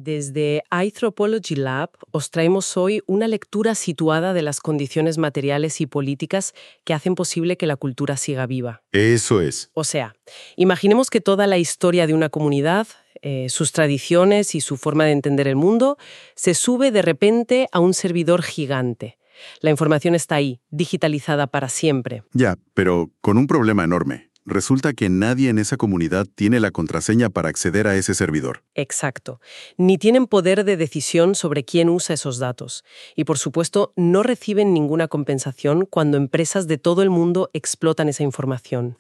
Desde iThropology Lab os traemos hoy una lectura situada de las condiciones materiales y políticas que hacen posible que la cultura siga viva. Eso es. O sea, imaginemos que toda la historia de una comunidad, sus tradiciones y su forma de entender el mundo, se sube de repente a un servidor gigante. La información está ahí, digitalizada para siempre. Ya, pero con un problema enorme. Resulta que nadie en esa comunidad tiene la contraseña para acceder a ese servidor. Exacto. Ni tienen poder de decisión sobre quién usa esos datos. Y, por supuesto, no reciben ninguna compensación cuando empresas de todo el mundo explotan esa información.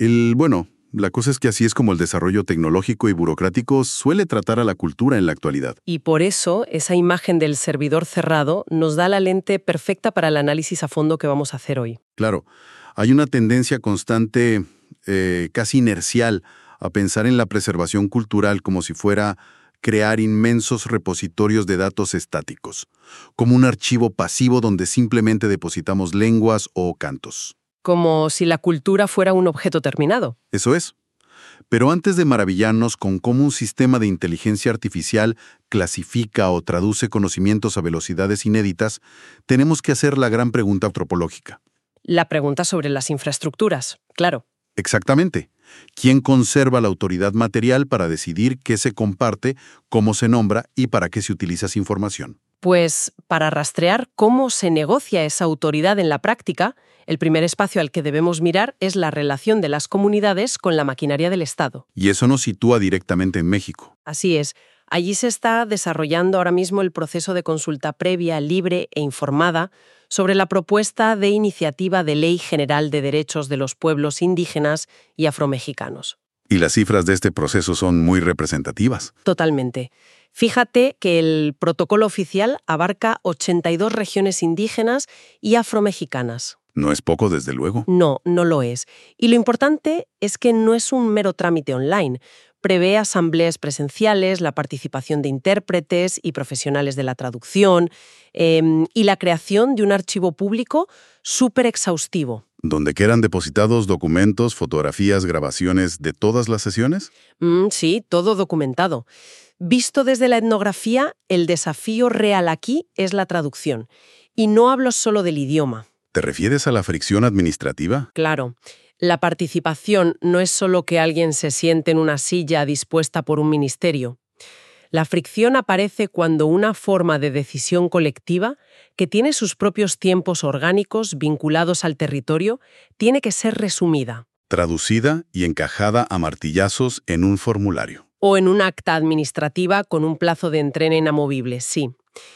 La cosa es que así es como el desarrollo tecnológico y burocrático suele tratar a la cultura en la actualidad. Y por eso, esa imagen del servidor cerrado nos da la lente perfecta para el análisis a fondo que vamos a hacer hoy. Claro, hay una tendencia constante, casi inercial, a pensar en la preservación cultural como si fuera crear inmensos repositorios de datos estáticos, como un archivo pasivo donde simplemente depositamos lenguas o cantos. Como si la cultura fuera un objeto terminado. Eso es. Pero antes de maravillarnos con cómo un sistema de inteligencia artificial clasifica o traduce conocimientos a velocidades inéditas, tenemos que hacer la gran pregunta antropológica. La pregunta sobre las infraestructuras, claro. Exactamente. ¿Quién conserva la autoridad material para decidir qué se comparte, cómo se nombra y para qué se utiliza esa información? Pues para rastrear cómo se negocia esa autoridad en la práctica, el primer espacio al que debemos mirar es la relación de las comunidades con la maquinaria del Estado. Y eso nos sitúa directamente en México. Así es. Allí se está desarrollando ahora mismo el proceso de consulta previa, libre e informada sobre la propuesta de iniciativa de Ley General de Derechos de los Pueblos Indígenas y Afromexicanos. Y las cifras de este proceso son muy representativas. Totalmente. Fíjate que el protocolo oficial abarca 82 regiones indígenas y afromexicanas. No es poco, desde luego. No, no lo es. Y lo importante es que no es un mero trámite online. Prevé asambleas presenciales, la participación de intérpretes y profesionales de la traducción y la creación de un archivo público súper exhaustivo. ¿Donde quedan depositados documentos, fotografías, grabaciones de todas las sesiones? Sí, todo documentado. Visto desde la etnografía, el desafío real aquí es la traducción. Y no hablo solo del idioma. ¿Te refieres a la fricción administrativa? Claro. La participación no es solo que alguien se siente en una silla dispuesta por un ministerio. La fricción aparece cuando una forma de decisión colectiva, que tiene sus propios tiempos orgánicos vinculados al territorio, tiene que ser resumida. Traducida y encajada a martillazos en un formulario. O en un acta administrativa con un plazo de entrega inamovible, sí.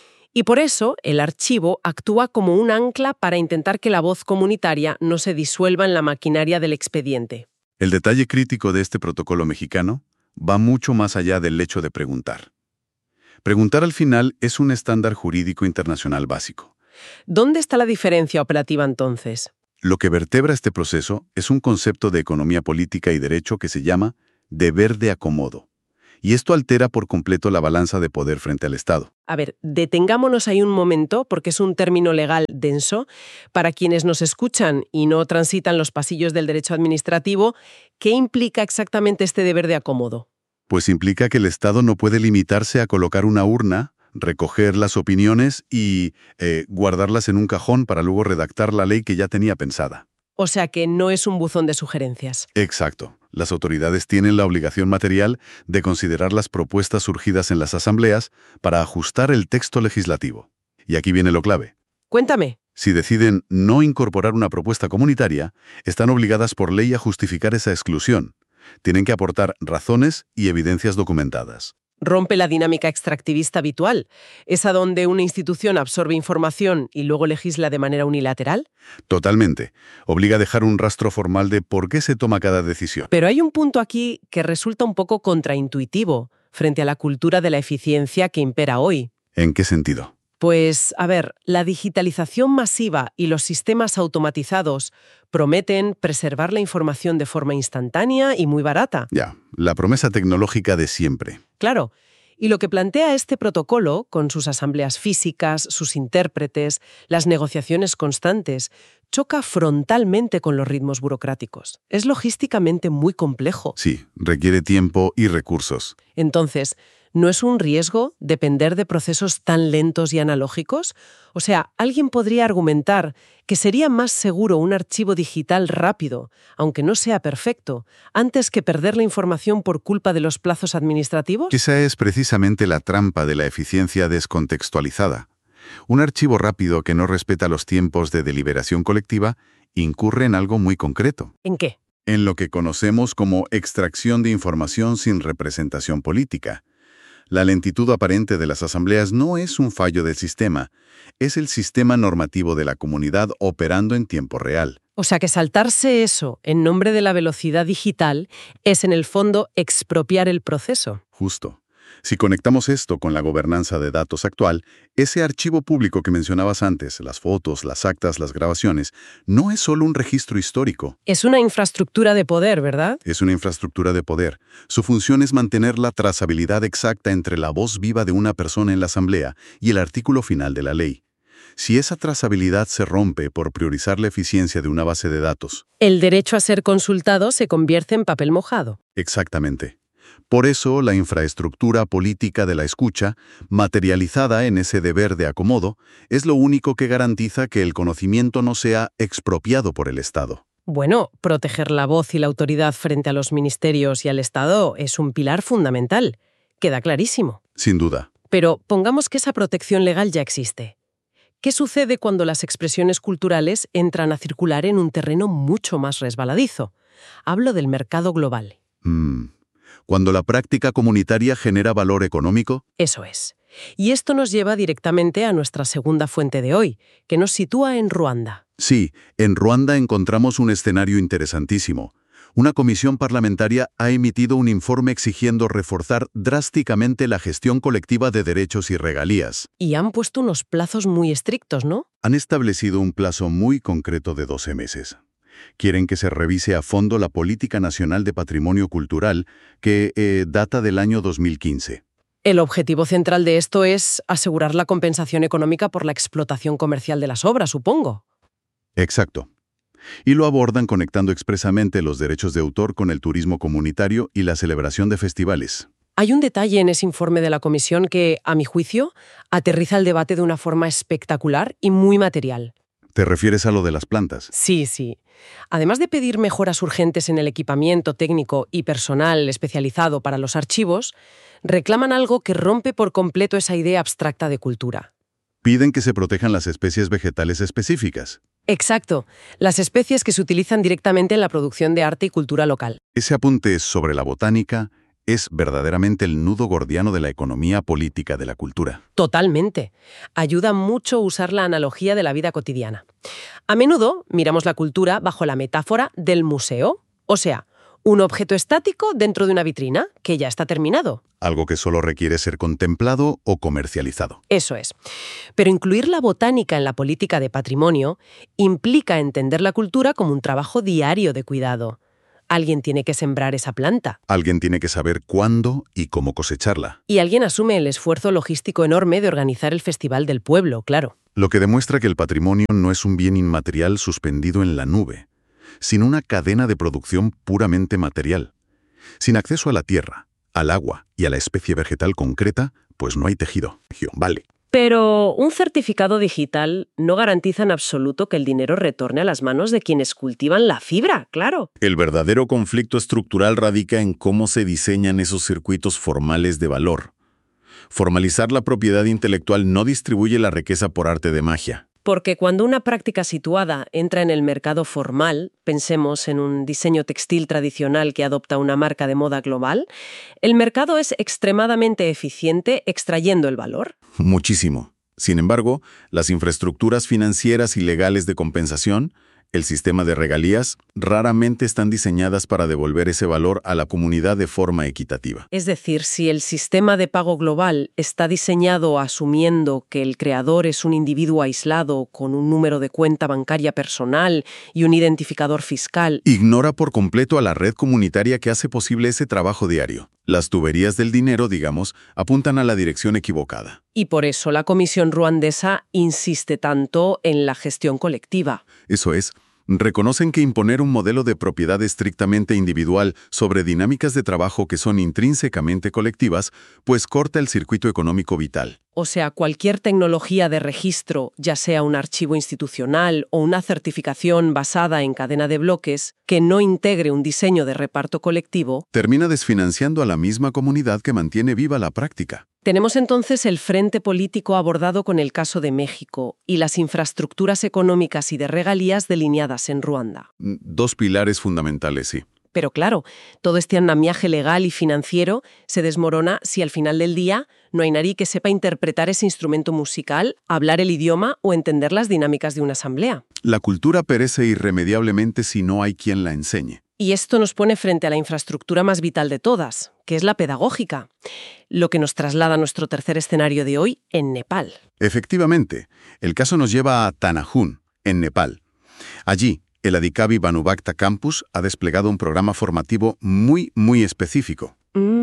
Y por eso, el archivo actúa como un ancla para intentar que la voz comunitaria no se disuelva en la maquinaria del expediente. El detalle crítico de este protocolo mexicano va mucho más allá del hecho de preguntar. Preguntar al final es un estándar jurídico internacional básico. ¿Dónde está la diferencia operativa entonces? Lo que vertebra este proceso es un concepto de economía política y derecho que se llama deber de acomodo. Y esto altera por completo la balanza de poder frente al Estado. A ver, detengámonos ahí un momento, porque es un término legal denso. Para quienes nos escuchan y no transitan los pasillos del derecho administrativo, ¿qué implica exactamente este deber de acomodo? Pues implica que el Estado no puede limitarse a colocar una urna, recoger las opiniones y guardarlas en un cajón para luego redactar la ley que ya tenía pensada. O sea que no es un buzón de sugerencias. Exacto. Las autoridades tienen la obligación material de considerar las propuestas surgidas en las asambleas para ajustar el texto legislativo. Y aquí viene lo clave. Cuéntame. Si deciden no incorporar una propuesta comunitaria, están obligadas por ley a justificar esa exclusión. Tienen que aportar razones y evidencias documentadas. Rompe la dinámica extractivista habitual, esa donde una institución absorbe información y luego legisla de manera unilateral. Totalmente. Obliga a dejar un rastro formal de por qué se toma cada decisión. Pero hay un punto aquí que resulta un poco contraintuitivo frente a la cultura de la eficiencia que impera hoy. ¿En qué sentido? Pues, a ver, la digitalización masiva y los sistemas automatizados prometen preservar la información de forma instantánea y muy barata. Ya, la promesa tecnológica de siempre. Claro. Y lo que plantea este protocolo, con sus asambleas físicas, sus intérpretes, las negociaciones constantes, choca frontalmente con los ritmos burocráticos. Es logísticamente muy complejo. Sí, requiere tiempo y recursos. Entonces, ¿No es un riesgo depender de procesos tan lentos y analógicos? O sea, alguien podría argumentar que sería más seguro un archivo digital rápido, aunque no sea perfecto, antes que perder la información por culpa de los plazos administrativos. Esa es precisamente la trampa de la eficiencia descontextualizada. Un archivo rápido que no respeta los tiempos de deliberación colectiva incurre en algo muy concreto. ¿En qué? En lo que conocemos como extracción de información sin representación política. La lentitud aparente de las asambleas no es un fallo del sistema, es el sistema normativo de la comunidad operando en tiempo real. O sea que saltarse eso en nombre de la velocidad digital es en el fondo expropiar el proceso. Justo. Si conectamos esto con la gobernanza de datos actual, ese archivo público que mencionabas antes, las fotos, las actas, las grabaciones, no es solo un registro histórico. Es una infraestructura de poder, ¿verdad? Es una infraestructura de poder. Su función es mantener la trazabilidad exacta entre la voz viva de una persona en la asamblea y el artículo final de la ley. Si esa trazabilidad se rompe por priorizar la eficiencia de una base de datos. El derecho a ser consultado se convierte en papel mojado. Exactamente. Por eso, la infraestructura política de la escucha, materializada en ese deber de acomodo, es lo único que garantiza que el conocimiento no sea expropiado por el Estado. Bueno, proteger la voz y la autoridad frente a los ministerios y al Estado es un pilar fundamental. Queda clarísimo. Sin duda. Pero pongamos que esa protección legal ya existe. ¿Qué sucede cuando las expresiones culturales entran a circular en un terreno mucho más resbaladizo? Hablo del mercado global. Cuando la práctica comunitaria genera valor económico. Eso es. Y esto nos lleva directamente a nuestra segunda fuente de hoy, que nos sitúa en Ruanda. Sí, en Ruanda encontramos un escenario interesantísimo. Una comisión parlamentaria ha emitido un informe exigiendo reforzar drásticamente la gestión colectiva de derechos y regalías. Y han puesto unos plazos muy estrictos, ¿no? Han establecido un plazo muy concreto de 12 meses. Quieren que se revise a fondo la Política Nacional de Patrimonio Cultural, que data del año 2015. El objetivo central de esto es asegurar la compensación económica por la explotación comercial de las obras, supongo. Exacto. Y lo abordan conectando expresamente los derechos de autor con el turismo comunitario y la celebración de festivales. Hay un detalle en ese informe de la comisión que, a mi juicio, aterriza el debate de una forma espectacular y muy material. ¿Te refieres a lo de las plantas? Sí. Además de pedir mejoras urgentes en el equipamiento técnico y personal especializado para los archivos, reclaman algo que rompe por completo esa idea abstracta de cultura. Piden que se protejan las especies vegetales específicas. Exacto, las especies que se utilizan directamente en la producción de arte y cultura local. Ese apunte sobre la botánica es verdaderamente el nudo gordiano de la economía política de la cultura. Totalmente. Ayuda mucho usar la analogía de la vida cotidiana. A menudo miramos la cultura bajo la metáfora del museo, o sea, un objeto estático dentro de una vitrina que ya está terminado. Algo que solo requiere ser contemplado o comercializado. Eso es. Pero incluir la botánica en la política de patrimonio implica entender la cultura como un trabajo diario de cuidado. Alguien tiene que sembrar esa planta. Alguien tiene que saber cuándo y cómo cosecharla. Y alguien asume el esfuerzo logístico enorme de organizar el Festival del Pueblo, claro. Lo que demuestra que el patrimonio no es un bien inmaterial suspendido en la nube, sino una cadena de producción puramente material. Sin acceso a la tierra, al agua y a la especie vegetal concreta, pues no hay tejido. Vale. Pero un certificado digital no garantiza en absoluto que el dinero retorne a las manos de quienes cultivan la fibra, claro. El verdadero conflicto estructural radica en cómo se diseñan esos circuitos formales de valor. Formalizar la propiedad intelectual no distribuye la riqueza por arte de magia. Porque cuando una práctica situada entra en el mercado formal, pensemos en un diseño textil tradicional que adopta una marca de moda global, el mercado es extremadamente eficiente extrayendo el valor. Muchísimo. Sin embargo, las infraestructuras financieras y legales de compensación, el sistema de regalías, raramente están diseñadas para devolver ese valor a la comunidad de forma equitativa. Es decir, si el sistema de pago global está diseñado asumiendo que el creador es un individuo aislado con un número de cuenta bancaria personal y un identificador fiscal, Ignora por completo a la red comunitaria que hace posible ese trabajo diario. Las tuberías del dinero, digamos, apuntan a la dirección equivocada. y por eso la Comisión ruandesa insiste tanto en la gestión colectiva. Eso es, Reconocen que imponer un modelo de propiedad estrictamente individual sobre dinámicas de trabajo que son intrínsecamente colectivas, pues corta el circuito económico vital. O sea, cualquier tecnología de registro, ya sea un archivo institucional o una certificación basada en cadena de bloques, que no integre un diseño de reparto colectivo, Termina desfinanciando a la misma comunidad que mantiene viva la práctica. tenemos entonces el frente político abordado con el caso de México y las infraestructuras económicas y de regalías delineadas en Ruanda. Dos pilares fundamentales, sí. Pero claro, todo este andamiaje legal y financiero se desmorona si al final del día no hay nadie que sepa interpretar ese instrumento musical, hablar el idioma o entender las dinámicas de una asamblea. La cultura perece irremediablemente si no hay quien la enseñe. Y esto nos pone frente a la infraestructura más vital de todas, que es la pedagógica, lo que nos traslada a nuestro tercer escenario de hoy en Nepal. Efectivamente, el caso nos lleva a Tanajun, en Nepal. Allí, el Adhikavi Banubhakta Campus ha desplegado un programa formativo muy específico.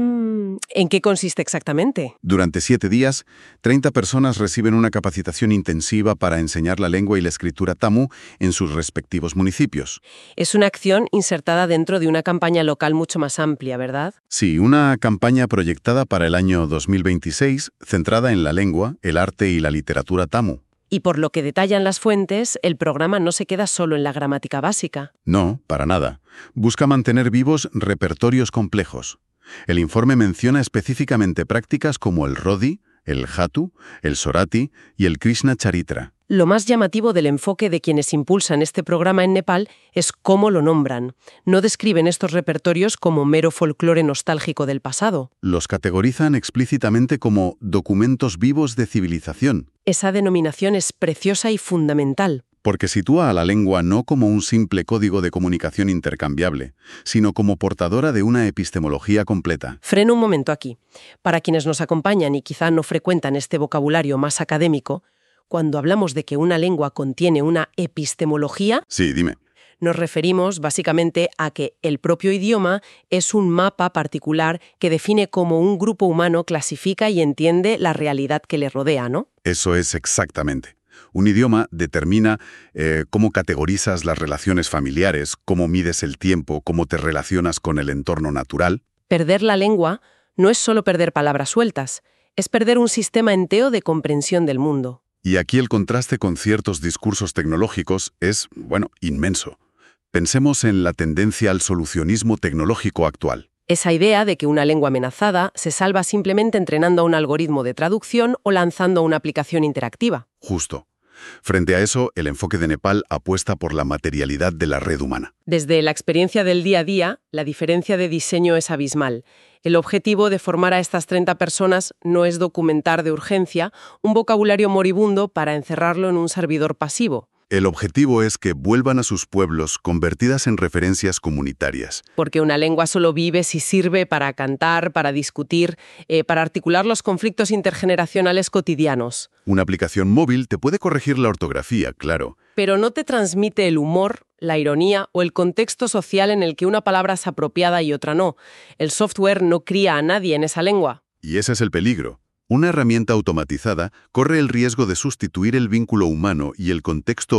¿En qué consiste exactamente? Durante 7 días, 30 personas reciben una capacitación intensiva para enseñar la lengua y la escritura tamu en sus respectivos municipios. Es una acción insertada dentro de una campaña local mucho más amplia, ¿verdad? Sí, una campaña proyectada para el año 2026, centrada en la lengua, el arte y la literatura tamu. Y por lo que detallan las fuentes, el programa no se queda solo en la gramática básica. No, para nada. Busca mantener vivos repertorios complejos. El informe menciona específicamente prácticas como el Rodi, el Hatu, el Sorati y el Krishna Charitra. Lo más llamativo del enfoque de quienes impulsan este programa en Nepal es cómo lo nombran. No describen estos repertorios como mero folclore nostálgico del pasado. Los categorizan explícitamente como documentos vivos de civilización, Esa denominación es preciosa y fundamental. porque sitúa a la lengua no como un simple código de comunicación intercambiable, sino como portadora de una epistemología completa. Freno un momento aquí. Para quienes nos acompañan y quizá no frecuentan este vocabulario más académico, cuando hablamos de que una lengua contiene una epistemología, Sí, dime. nos referimos básicamente a que el propio idioma es un mapa particular que define cómo un grupo humano clasifica y entiende la realidad que le rodea, ¿no? Eso es exactamente. Un idioma determina cómo categorizas las relaciones familiares, cómo mides el tiempo, cómo te relacionas con el entorno natural. Perder la lengua no es solo perder palabras sueltas, es perder un sistema entero de comprensión del mundo. Y aquí el contraste con ciertos discursos tecnológicos es, inmenso. Pensemos en la tendencia al solucionismo tecnológico actual. Esa idea de que una lengua amenazada se salva simplemente entrenando a un algoritmo de traducción o lanzando una aplicación interactiva. Justo. Frente a eso, el enfoque de Nepal apuesta por la materialidad de la red humana. Desde la experiencia del día a día, la diferencia de diseño es abismal. El objetivo de formar a estas 30 personas no es documentar de urgencia un vocabulario moribundo para encerrarlo en un servidor pasivo. El objetivo es que vuelvan a sus pueblos convertidas en referencias comunitarias. Porque una lengua solo vive si sirve para cantar, para discutir, para articular los conflictos intergeneracionales cotidianos. Una aplicación móvil te puede corregir la ortografía, claro. Pero no te transmite el humor, la ironía o el contexto social en el que una palabra es apropiada y otra no. El software no cría a nadie en esa lengua. Y ese es el peligro. Una herramienta automatizada corre el riesgo de sustituir el vínculo humano y el contexto